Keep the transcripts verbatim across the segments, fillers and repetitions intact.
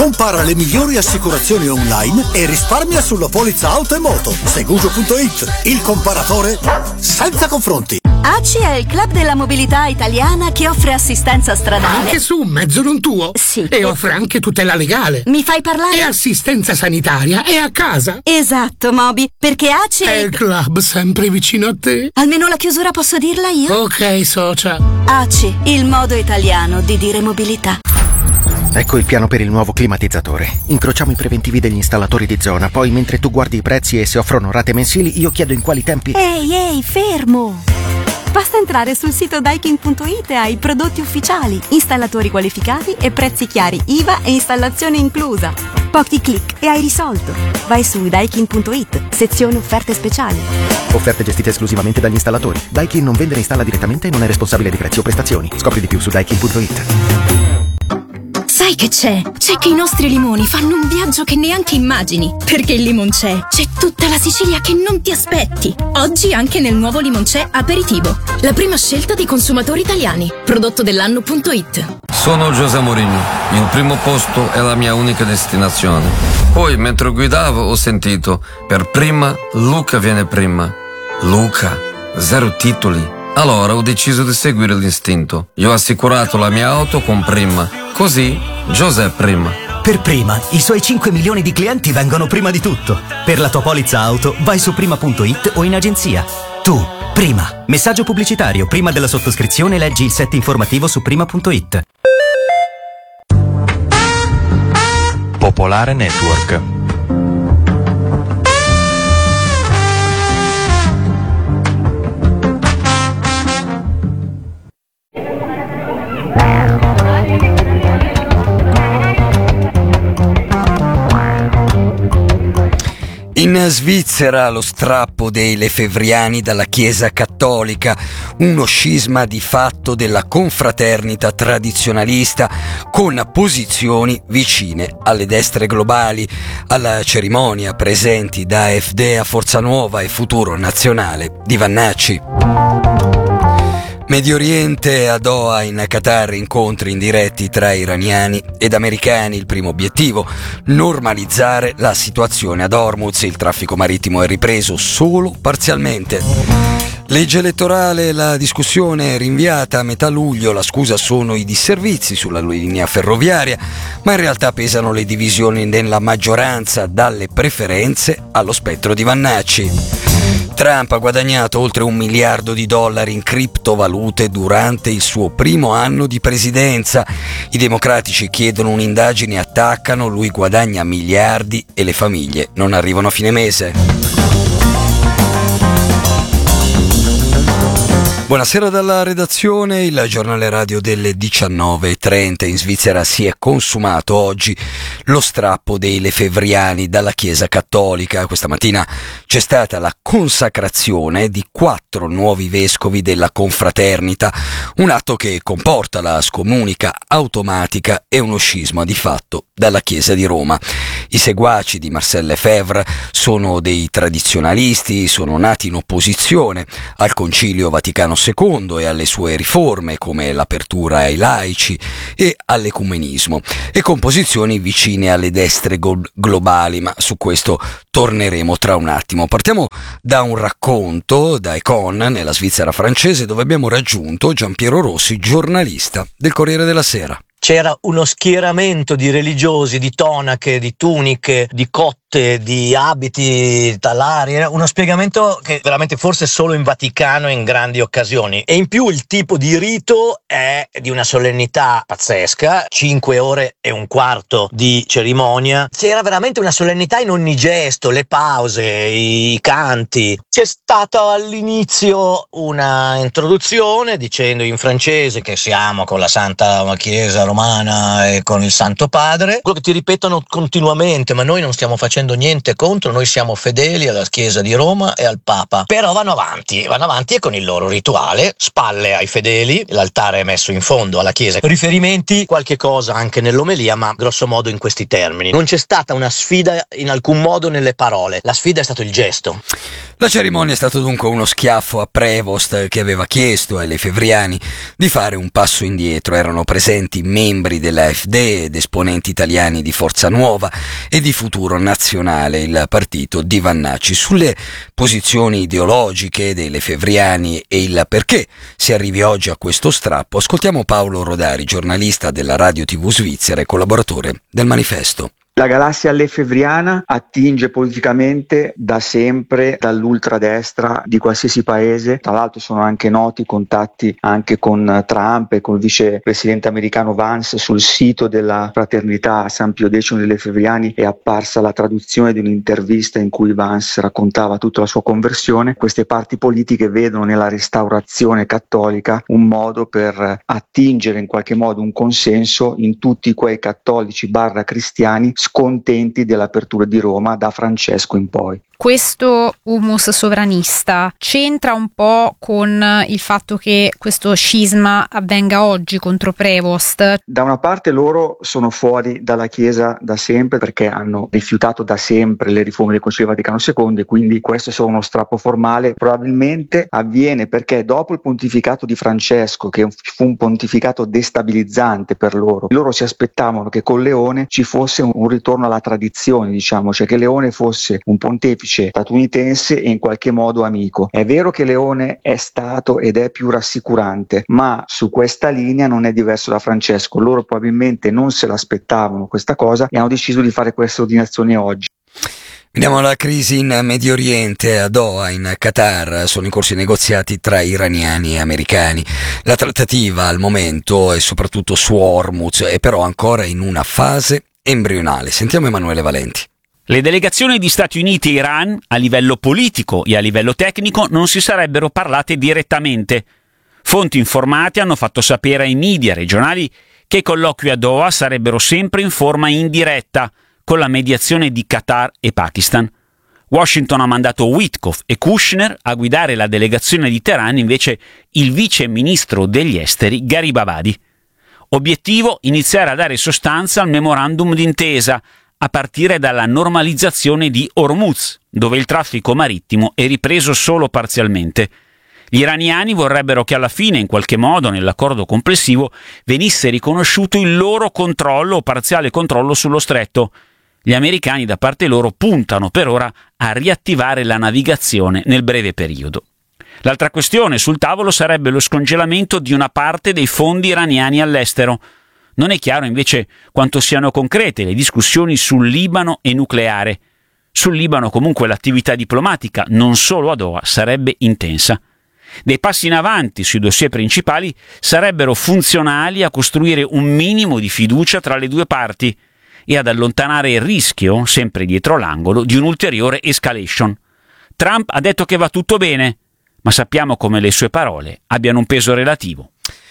Compara le migliori assicurazioni online e risparmia sulla polizza auto e moto. Segugio punto it, il comparatore senza confronti. A C I è il club della mobilità italiana che offre assistenza stradale. Anche su un mezzo non tuo? Sì. E offre anche tutela legale. Mi fai parlare? E assistenza sanitaria è a casa. Esatto, Moby, perché A C I è il club sempre vicino a te. Almeno la chiusura posso dirla io? Ok, socia. A C I, il modo italiano di dire mobilità. Ecco il piano per il nuovo climatizzatore. Incrociamo i preventivi degli installatori di zona, poi mentre tu guardi i prezzi e se offrono rate mensili, io chiedo in quali tempi... Ehi, ehi, fermo! Basta entrare sul sito daikin punto it e hai prodotti ufficiali, installatori qualificati e prezzi chiari, I V A e installazione inclusa. Pochi click e hai risolto. Vai su daikin punto it, sezione offerte speciali. Offerte gestite esclusivamente dagli installatori. Daikin non vende, installa direttamente e non è responsabile di prezzi o prestazioni. Scopri di più su daikin punto it. Sai che c'è? C'è che i nostri limoni fanno un viaggio che neanche immagini. Perché il Limoncè c'è tutta la Sicilia che non ti aspetti. Oggi anche nel nuovo Limoncè Aperitivo. La prima scelta dei consumatori italiani. Prodotto dell'anno punto it. Sono José Mourinho. Il primo posto è la mia unica destinazione. Poi, mentre guidavo, ho sentito: per prima, Luca viene prima. Luca, zero titoli. Allora ho deciso di seguire l'istinto. Io ho assicurato la mia auto con Prima. Così, José Prima. Per Prima, i suoi cinque milioni di clienti vengono prima di tutto. Per la tua polizza auto, vai su prima punto it o in agenzia. Tu, Prima. Messaggio pubblicitario. Prima della sottoscrizione leggi il set informativo su prima punto it. Popolare Network. In Svizzera lo strappo dei lefevriani dalla Chiesa cattolica, uno scisma di fatto della confraternita tradizionalista con posizioni vicine alle destre globali. Alla cerimonia presenti da A F D, a Forza Nuova e Futuro Nazionale di Vannacci. Medio Oriente, a Doha in Qatar, incontri indiretti tra iraniani ed americani. Il primo obiettivo, normalizzare la situazione ad Hormuz. Il traffico marittimo è ripreso solo parzialmente. Legge elettorale, la discussione è rinviata a metà luglio. La scusa sono i disservizi sulla linea ferroviaria, ma in realtà pesano le divisioni nella maggioranza, dalle preferenze allo spettro di Vannacci. Trump ha guadagnato oltre un miliardo di dollari in criptovalute durante il suo primo anno di presidenza. I democratici chiedono un'indagine e attaccano, lui guadagna miliardi e le famiglie non arrivano a fine mese. Buonasera dalla redazione. Il giornale radio delle diciannove e trenta. In Svizzera si è consumato oggi lo strappo dei lefevriani dalla Chiesa cattolica. Questa mattina c'è stata la consacrazione di quattro nuovi vescovi della confraternita, un atto che comporta la scomunica automatica e uno scisma di fatto dalla Chiesa di Roma. I seguaci di Marcel Lefebvre sono dei tradizionalisti, sono nati in opposizione al Concilio Vaticano secondo e alle sue riforme, come l'apertura ai laici e all'ecumenismo, e con posizioni vicine alle destre go- globali, ma su questo torneremo tra un attimo. Partiamo da un racconto da Econ, nella Svizzera francese, dove abbiamo raggiunto Giampiero Rossi, giornalista del Corriere della Sera. C'era uno schieramento di religiosi, di tonache, di tuniche, di cotte, di abiti talari. Era uno spiegamento che veramente forse solo in Vaticano e in grandi occasioni. E in più il tipo di rito è di una solennità pazzesca, cinque ore e un quarto di cerimonia. C'era veramente una solennità in ogni gesto, le pause, i canti. C'è stata all'inizio una introduzione dicendo in francese che siamo con la Santa Chiesa Romana e con il Santo Padre, quello che ti ripetono continuamente, ma noi non stiamo facendo dicendo niente contro, noi siamo fedeli alla Chiesa di Roma e al Papa, però vanno avanti, vanno avanti e con il loro rituale, spalle ai fedeli, l'altare è messo in fondo alla Chiesa, riferimenti, qualche cosa anche nell'omelia, ma grosso modo in questi termini. Non c'è stata una sfida in alcun modo nelle parole, la sfida è stato il gesto. La cerimonia è stato dunque uno schiaffo a Prevost, che aveva chiesto ai lefebvriani di fare un passo indietro. Erano presenti membri dell'A F D ed esponenti italiani di Forza Nuova e di Futuro Nazionale, il partito di Vannacci. Sulle posizioni ideologiche dei lefebvriani e il perché si arrivi oggi a questo strappo, ascoltiamo Paolo Rodari, giornalista della Radio tivù svizzera e collaboratore del Manifesto. La galassia lefebvriana attinge politicamente da sempre dall'ultradestra di qualsiasi paese. Tra l'altro sono anche noti contatti anche con Trump e con il vicepresidente americano Vance. Sul sito della fraternità San Pio X dei lefebvriani è apparsa la traduzione di un'intervista in cui Vance raccontava tutta la sua conversione. Queste parti politiche vedono nella restaurazione cattolica un modo per attingere in qualche modo un consenso in tutti quei cattolici barra cristiani scontenti dell'apertura di Roma da Francesco in poi. Questo humus sovranista c'entra un po' con il fatto che questo scisma avvenga oggi contro Prevost? Da una parte loro sono fuori dalla Chiesa da sempre perché hanno rifiutato da sempre le riforme del Concilio Vaticano secondo e quindi questo è solo uno strappo formale. Probabilmente avviene perché dopo il pontificato di Francesco, che fu un pontificato destabilizzante per loro, loro si aspettavano che con Leone ci fosse un ritorno alla tradizione, diciamo, cioè che Leone fosse un pontefice statunitense e in qualche modo amico. È vero che Leone è stato ed è più rassicurante, ma su questa linea non è diverso da Francesco. Loro probabilmente non se l'aspettavano questa cosa e hanno deciso di fare questa ordinazione oggi. Veniamo alla crisi in Medio Oriente. A Doha, in Qatar, sono in corso i negoziati tra iraniani e americani. La trattativa al momento e soprattutto su Hormuz è però ancora in una fase embrionale. Sentiamo Emanuele Valenti. Le delegazioni di Stati Uniti e Iran, a livello politico e a livello tecnico, non si sarebbero parlate direttamente. Fonti informate hanno fatto sapere ai media regionali che i colloqui a Doha sarebbero sempre in forma indiretta, con la mediazione di Qatar e Pakistan. Washington ha mandato Witkoff e Kushner a guidare la delegazione di Teheran, invece il vice ministro degli esteri Garibabadi. Obiettivo: iniziare a dare sostanza al memorandum d'intesa, a partire dalla normalizzazione di Hormuz, dove il traffico marittimo è ripreso solo parzialmente. Gli iraniani vorrebbero che alla fine, in qualche modo, nell'accordo complessivo, venisse riconosciuto il loro controllo o parziale controllo sullo stretto. Gli americani, da parte loro, puntano per ora a riattivare la navigazione nel breve periodo. L'altra questione sul tavolo sarebbe lo scongelamento di una parte dei fondi iraniani all'estero. Non è chiaro invece quanto siano concrete le discussioni sul Libano e nucleare. Sul Libano comunque l'attività diplomatica, non solo a Doha, sarebbe intensa. Dei passi in avanti sui dossier principali sarebbero funzionali a costruire un minimo di fiducia tra le due parti e ad allontanare il rischio, sempre dietro l'angolo, di un'ulteriore escalation. Trump ha detto che va tutto bene, ma sappiamo come le sue parole abbiano un peso relativo.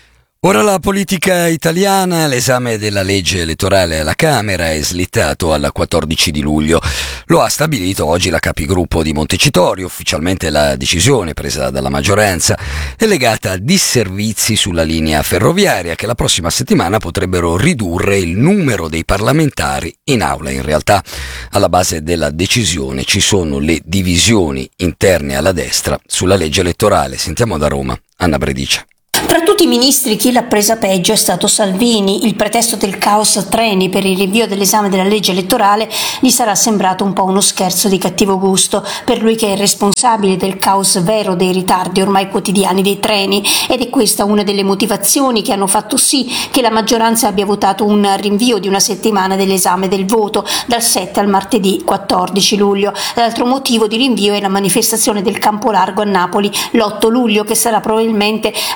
Ora la politica italiana. L'esame della legge elettorale alla Camera è slittato al quattordici di luglio. Lo ha stabilito oggi la capigruppo di Montecitorio. Ufficialmente la decisione presa dalla maggioranza è legata a disservizi sulla linea ferroviaria che la prossima settimana potrebbero ridurre il numero dei parlamentari in aula. In realtà alla base della decisione ci sono le divisioni interne alla destra sulla legge elettorale. Sentiamo da Roma Anna Bredicia. Tra tutti i ministri chi l'ha presa peggio è stato Salvini. Il pretesto del caos treni per il rinvio dell'esame della legge elettorale gli sarà sembrato un po' uno scherzo di cattivo gusto per lui che è responsabile del caos vero dei ritardi ormai quotidiani dei treni, ed è questa una delle motivazioni che hanno fatto sì che la maggioranza abbia votato un rinvio di una settimana dell'esame del voto dal sette al martedì quattordici luglio. L'altro motivo di rinvio è la manifestazione del Campo Largo a Napoli l'otto luglio, che sarà probabilmente anche l'occasione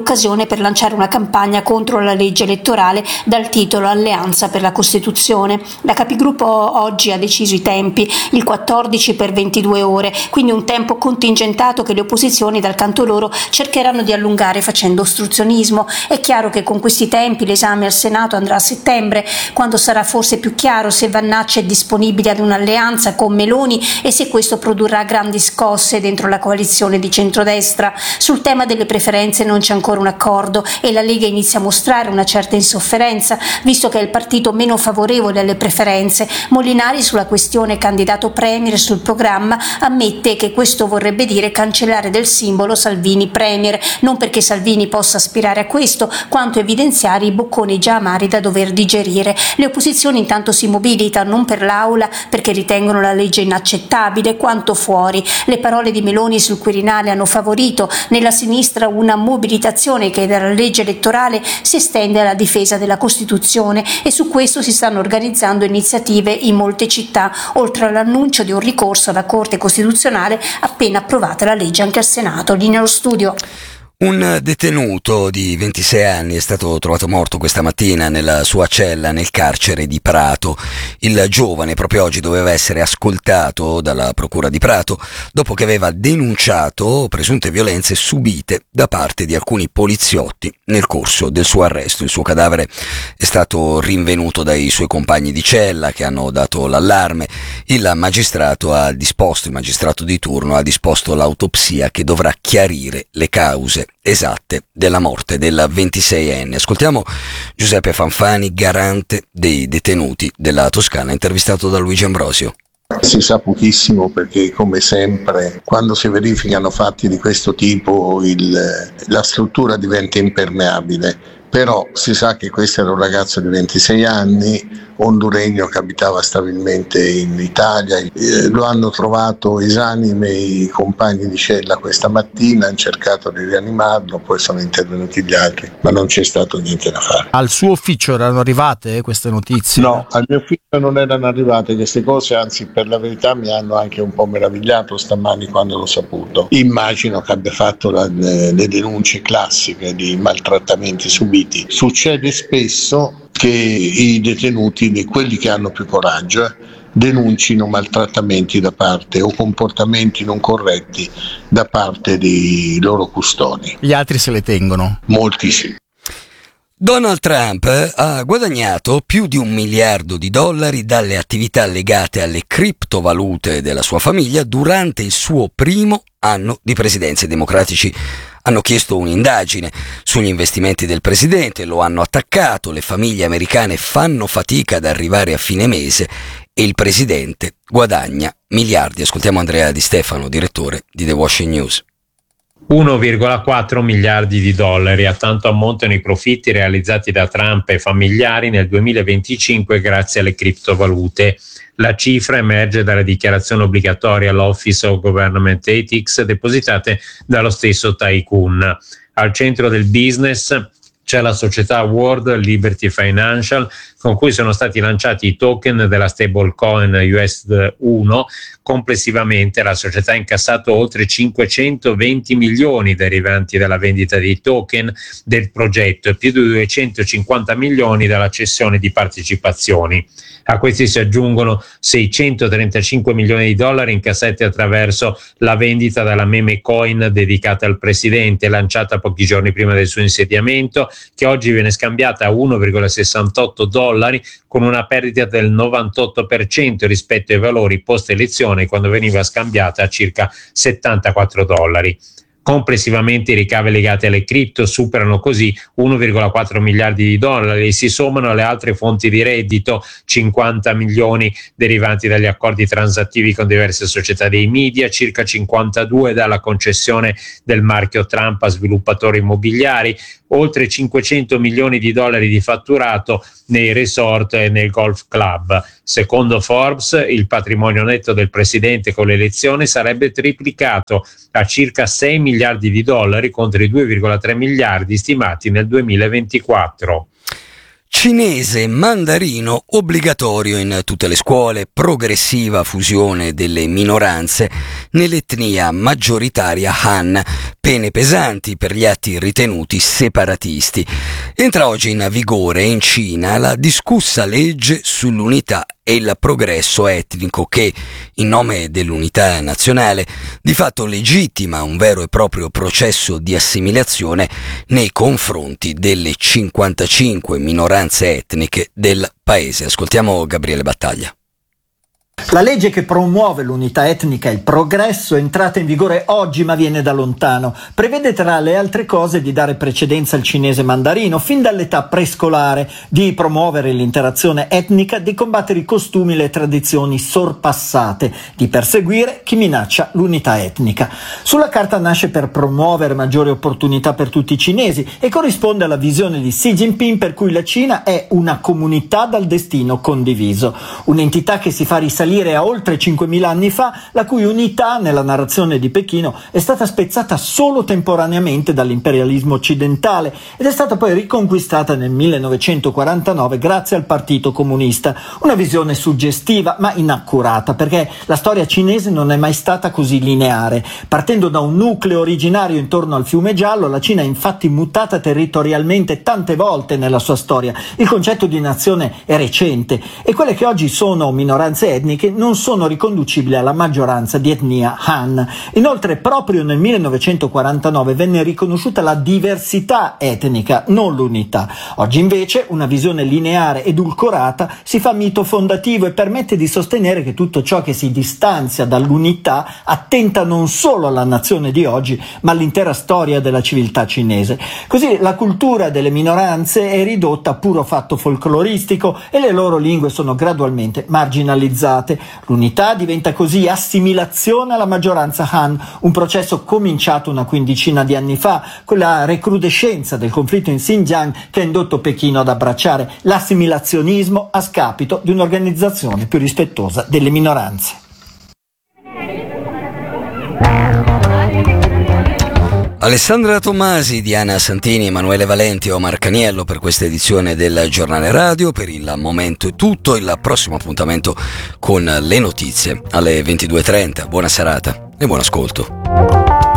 l'occasione per lanciare una campagna contro la legge elettorale dal titolo Alleanza per la Costituzione. La Capigruppo oggi ha deciso i tempi, il quattordici per ventidue ore, quindi un tempo contingentato che le opposizioni dal canto loro cercheranno di allungare facendo ostruzionismo. È chiaro che con questi tempi l'esame al Senato andrà a settembre, quando sarà forse più chiaro se Vannacci è disponibile ad un'alleanza con Meloni e se questo produrrà grandi scosse dentro la coalizione di centrodestra. Sul tema delle preferenze non c'è ancora un accordo e la Lega inizia a mostrare una certa insofferenza, visto che è il partito meno favorevole alle preferenze. Molinari, sulla questione candidato premier sul programma, ammette che questo vorrebbe dire cancellare del simbolo Salvini Premier, non perché Salvini possa aspirare a questo, quanto evidenziare i bocconi già amari da dover digerire. Le opposizioni intanto si mobilitano, non per l'Aula perché ritengono la legge inaccettabile, quanto fuori. Le parole di Meloni sul Quirinale hanno favorito nella sinistra una mobilitazione che dalla legge elettorale si estende alla difesa della Costituzione, e su questo si stanno organizzando iniziative in molte città, oltre all'annuncio di un ricorso alla Corte Costituzionale appena approvata la legge anche al Senato. Linea allo studio. Un detenuto di ventisei anni è stato trovato morto questa mattina nella sua cella nel carcere di Prato. Il giovane proprio oggi doveva essere ascoltato dalla procura di Prato dopo che aveva denunciato presunte violenze subite da parte di alcuni poliziotti nel corso del suo arresto. Il suo cadavere è stato rinvenuto dai suoi compagni di cella che hanno dato l'allarme. Il magistrato ha disposto, il magistrato di turno ha disposto l'autopsia che dovrà chiarire le cause esatte della morte del ventiseienne. Ascoltiamo Giuseppe Fanfani, garante dei detenuti della Toscana, intervistato da Luigi Ambrosio. Si sa pochissimo perché, come sempre, quando si verificano fatti di questo tipo il, la struttura diventa impermeabile. Però si sa che questo era un ragazzo di ventisei anni, honduregno che abitava stabilmente in Italia. Eh, lo hanno trovato esanime i compagni di cella questa mattina, hanno cercato di rianimarlo, poi sono intervenuti gli altri, ma non c'è stato niente da fare. Al suo ufficio erano arrivate queste notizie? No, al mio ufficio non erano arrivate queste cose, anzi per la verità mi hanno anche un po' meravigliato stamani quando l'ho saputo. Immagino che abbia fatto la, le denunce classiche di maltrattamenti subiti. Succede spesso che i detenuti, quelli che hanno più coraggio, eh, denuncino maltrattamenti da parte o comportamenti non corretti da parte dei loro custodi. Gli altri se le tengono? Molti sì. Donald Trump ha guadagnato più di un miliardo di dollari dalle attività legate alle criptovalute della sua famiglia durante il suo primo anno di presidenza. I democratici hanno chiesto un'indagine sugli investimenti del presidente, lo hanno attaccato, le famiglie americane fanno fatica ad arrivare a fine mese e il presidente guadagna miliardi. Ascoltiamo Andrea Di Stefano, direttore di The Washington News. uno virgola quattro miliardi di dollari, a tanto ammontano i profitti realizzati da Trump e familiari nel duemilaventicinque grazie alle criptovalute. La cifra emerge dalla dichiarazione obbligatoria all'Office of Government Ethics depositate dallo stesso tycoon. Al centro del business c'è la società World Liberty Financial, con cui sono stati lanciati i token della stablecoin U S D uno. Complessivamente la società ha incassato oltre cinquecentoventi milioni derivanti dalla vendita dei token del progetto e più di duecentocinquanta milioni dalla cessione di partecipazioni. A questi si aggiungono seicentotrentacinque milioni di dollari incassati attraverso la vendita della meme coin dedicata al presidente, lanciata pochi giorni prima del suo insediamento, che oggi viene scambiata a uno virgola sessantotto dollari, con una perdita del novantotto per cento rispetto ai valori post elezione, quando veniva scambiata a circa settantaquattro dollari. Complessivamente i ricavi legati alle cripto superano così uno virgola quattro miliardi di dollari e si sommano alle altre fonti di reddito, cinquanta milioni derivanti dagli accordi transattivi con diverse società dei media, circa cinquantadue dalla concessione del marchio Trump a sviluppatori immobiliari, oltre cinquecento milioni di dollari di fatturato nei resort e nel golf club. Secondo Forbes, il patrimonio netto del presidente con l'elezione sarebbe triplicato a circa sei miliardi di dollari contro i due virgola tre miliardi stimati nel duemilaventiquattro. Cinese mandarino obbligatorio in tutte le scuole, progressiva fusione delle minoranze nell'etnia maggioritaria Han, pene pesanti per gli atti ritenuti separatisti. Entra oggi in vigore in Cina la discussa legge sull'unità e il progresso etnico che, in nome dell'unità nazionale, di fatto legittima un vero e proprio processo di assimilazione nei confronti delle cinquantacinque minoranze etniche del paese. Ascoltiamo Gabriele Battaglia. La legge che promuove l'unità etnica e il progresso è entrata in vigore oggi ma viene da lontano. Prevede tra le altre cose di dare precedenza al cinese mandarino fin dall'età prescolare, di promuovere l'interazione etnica, di combattere i costumi e le tradizioni sorpassate, di perseguire chi minaccia l'unità etnica. Sulla carta nasce per promuovere maggiori opportunità per tutti i cinesi e corrisponde alla visione di Xi Jinping per cui la Cina è una comunità dal destino condiviso, un'entità che si fa risalire a oltre cinquemila anni fa, la cui unità nella narrazione di Pechino è stata spezzata solo temporaneamente dall'imperialismo occidentale ed è stata poi riconquistata nel millenovecentoquarantanove grazie al Partito Comunista. Una visione suggestiva ma inaccurata, perché la storia cinese non è mai stata così lineare. Partendo da un nucleo originario intorno al fiume Giallo, la Cina è infatti mutata territorialmente tante volte nella sua storia. Il concetto di nazione è recente e quelle che oggi sono minoranze etniche che non sono riconducibili alla maggioranza di etnia Han. Inoltre, proprio nel millenovecentoquarantanove venne riconosciuta la diversità etnica, non l'unità. Oggi invece una visione lineare edulcorata si fa mito fondativo e permette di sostenere che tutto ciò che si distanzia dall'unità attenta non solo alla nazione di oggi, ma all'intera storia della civiltà cinese. Così la cultura delle minoranze è ridotta a puro fatto folcloristico e le loro lingue sono gradualmente marginalizzate. L'unità diventa così assimilazione alla maggioranza Han, un processo cominciato una quindicina di anni fa, con la recrudescenza del conflitto in Xinjiang che ha indotto Pechino ad abbracciare l'assimilazionismo a scapito di un'organizzazione più rispettosa delle minoranze. Alessandra Tommasi, Diana Santini, Emanuele Valenti e Omar Caniello per questa edizione del Giornale Radio. Per il momento è tutto, il prossimo appuntamento con le notizie alle ventidue e trenta. Buona serata e buon ascolto.